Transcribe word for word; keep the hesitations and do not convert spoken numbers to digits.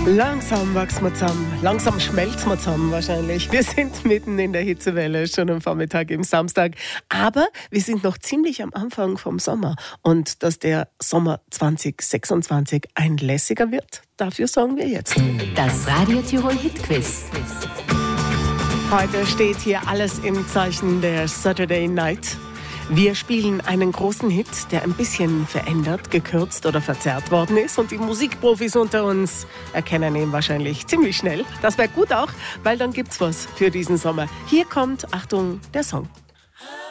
Langsam wachsen wir zusammen, langsam schmelzen wir zusammen wahrscheinlich. Wir sind mitten in der Hitzewelle, schon am Vormittag im Samstag. Aber wir sind noch ziemlich am Anfang vom Sommer. Und dass der Sommer zwanzig sechsundzwanzig ein lässiger wird, dafür sorgen wir jetzt. Das Radio Tirol Hitquiz. Heute steht hier alles im Zeichen der Saturday Night. Wir spielen einen großen Hit, der ein bisschen verändert, gekürzt oder verzerrt worden ist. Und die Musikprofis unter uns erkennen ihn wahrscheinlich ziemlich schnell. Das wäre gut auch, weil dann gibt's was für diesen Sommer. Hier kommt, Achtung, der Song.